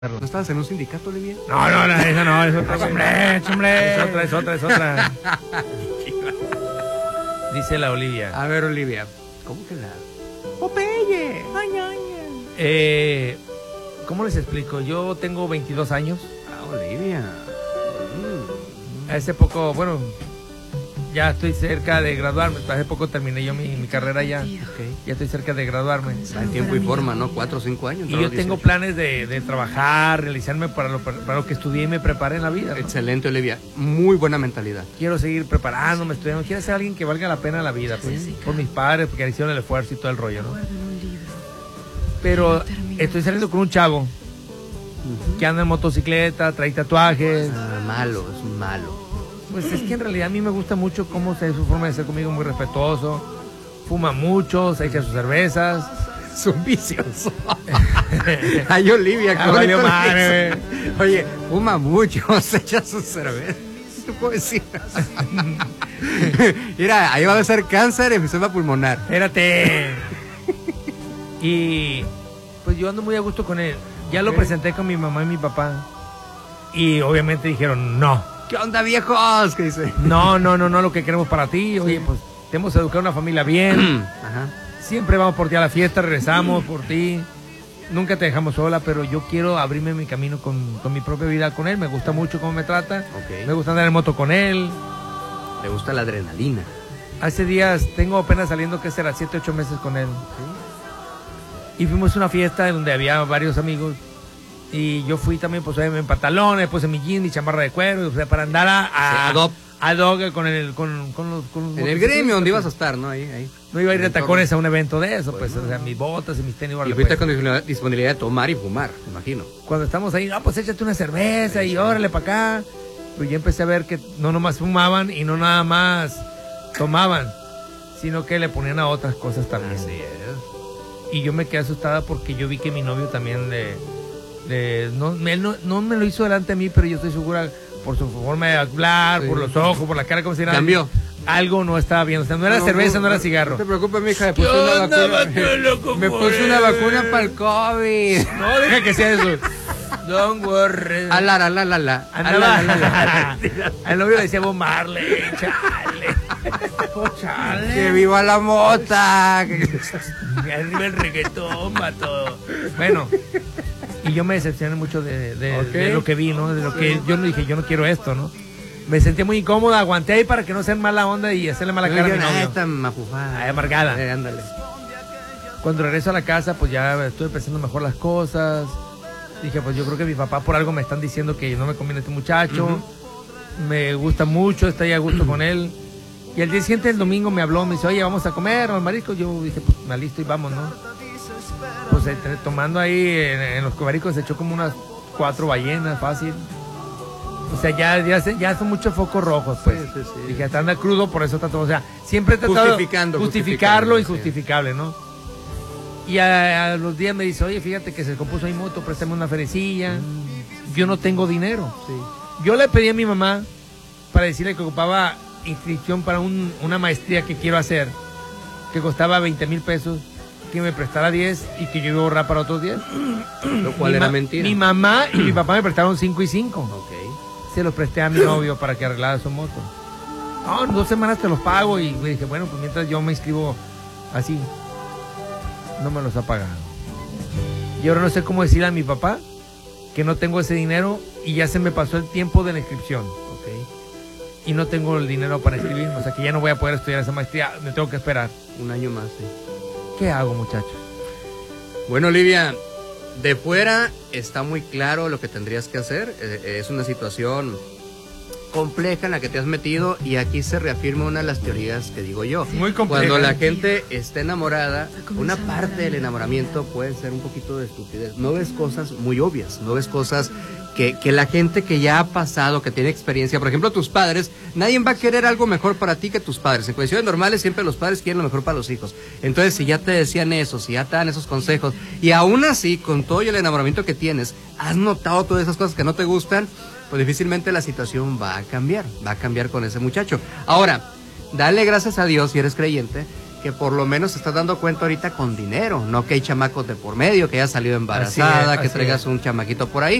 ¿No estabas en un sindicato, Olivia? No, esa no, es otra. Hombre. Es otra. Dice la Olivia. A ver, Olivia, ¿cómo que la...? ¡Popeye! ¿Cómo les explico? Yo tengo 22 años. Ah, Olivia. Hace poco, bueno, ya estoy cerca de graduarme. Hace poco terminé yo mi carrera ya. Okay. Ya estoy cerca de graduarme. Va en tiempo y forma, ¿no? 4 o 5 años. Y yo tengo planes de trabajar, realizarme para lo que estudié y me preparé en la vida, ¿no? Excelente, Olivia. Muy buena mentalidad. Quiero seguir preparándome, estudiando. Quiero ser alguien que valga la pena la vida, pues, por mis padres, porque hicieron el esfuerzo y todo el rollo, ¿no? Pero estoy saliendo con un chavo que anda en motocicleta, trae tatuajes. Malo, es malo. Pues es que en realidad a mí me gusta mucho cómo se su forma de ser conmigo, muy respetuoso. Fuma mucho, se echa sus cervezas. Es un vicioso. Ay, Olivia, Ah, valió madre. Oye, fuma mucho, se echa sus cervezas. ¿Qué puedo decir? Mira, ahí va a ser cáncer, enfisema pulmonar. Espérate. Y pues yo ando muy a gusto con él. Ya lo presenté con mi mamá y mi papá. Y obviamente dijeron no. ¿Qué onda, viejos? ¿Qué dice? No, lo que queremos para ti. Oye, pues te hemos educado una familia bien. Ajá. Siempre vamos por ti a la fiesta, regresamos por ti. Nunca te dejamos sola, pero yo quiero abrirme mi camino con mi propia vida con él. Me gusta mucho cómo me trata. Okay. Me gusta andar en moto con él. Le gusta la adrenalina. Hace días, tengo apenas saliendo, que será 7, 8 meses con él. Okay. Y fuimos a una fiesta donde había varios amigos. Y yo fui también, pues, en pantalones, pues, en mi jean, mi chamarra de cuero, o sea, para andar a dog con los en el gremio donde ibas a estar, ¿no? Ahí. No iba a ir de tacones a un evento de eso, pues, o sea, mis botas y mis tenis. Y fuiste con disponibilidad de tomar y fumar, me imagino. Cuando estamos ahí, pues échate una cerveza y órale para acá. Pero yo empecé a ver que no nomás fumaban y no nada más tomaban, sino que le ponían a otras cosas también. Así es. Y yo me quedé asustada porque yo vi que mi novio también él no me lo hizo delante de mí, pero yo estoy segura por su forma de hablar, por los ojos, por la cara, como si nada. Cambió. Algo no estaba bien, o sea, no era cerveza, no era cigarro. No te preocupes, mija, me puse una vacuna. Me puse una vacuna para el COVID. No, deja que sea eso. Don't worry. Andaba. Al novio le decía Bob Marley, chale. Que viva la mota. Arriba el reggaetón, vato. Bueno, y yo me decepcioné mucho de lo que vi, ¿no? De lo que yo no dije, yo no quiero esto, ¿no? Me sentí muy incómoda, aguanté ahí para que no sean mala onda y hacerle mala cara a mi novio. Esta mafufada. Amargada. Ándale. Cuando regreso a la casa, pues ya estuve pensando mejor las cosas. Dije, pues yo creo que mi papá por algo me están diciendo que no me conviene este muchacho. Me gusta mucho, estoy a gusto con él. Y el día siguiente, el domingo, me habló, me dice, oye, vamos a comer, mariscos. Yo dije, pues me alisto y vamos, ¿no? Pues tomando ahí en los mariscos se echó como unas 4 ballenas, fácil. O sea, ya son muchos focos rojos, pues. Sí. Dije, hasta anda crudo, por eso está todo. O sea, siempre he tratado de justificarlo y justificable, ¿no? Y a los días me dice, oye, fíjate que se compuso mi moto, préstame una ferecilla. Yo no tengo dinero. Sí. Yo le pedí a mi mamá para decirle que ocupaba inscripción para una maestría que quiero hacer, que costaba 20,000 pesos, que me prestara 10 y que yo iba a ahorrar para otros 10. Lo cual era mentira. Mi mamá y mi papá me prestaron 5 y 5. Ok. Se los presté a mi novio para que arreglara su moto. No, en 2 semanas te los pago. Y me dije, bueno, pues mientras yo me inscribo así. No me los ha pagado. Y ahora no sé cómo decirle a mi papá que no tengo ese dinero y ya se me pasó el tiempo de la inscripción. Ok. Y no tengo el dinero para inscribirme. O sea que ya no voy a poder estudiar esa maestría. Me tengo que esperar. Un año más, sí. ¿Qué hago, muchachos? Bueno, Olivia, de fuera está muy claro lo que tendrías que hacer. Es una situación compleja en la que te has metido y aquí se reafirma una de las teorías que digo yo. Muy compleja. Cuando la gente está enamorada, una parte del enamoramiento puede ser un poquito de estupidez. No ves cosas muy obvias, no ves cosas que la gente que ya ha pasado, que tiene experiencia, por ejemplo tus padres, nadie va a querer algo mejor para ti que tus padres. En cuestiones normales siempre los padres quieren lo mejor para los hijos. Entonces si ya te decían eso, si ya te dan esos consejos y aún así con todo el enamoramiento que tienes, has notado todas esas cosas que no te gustan, pues difícilmente la situación va a cambiar con ese muchacho. Ahora, dale gracias a Dios si eres creyente que por lo menos te estás dando cuenta ahorita con dinero, no que hay chamacos de por medio, que hayas salido embarazada, que traigas un chamaquito por ahí.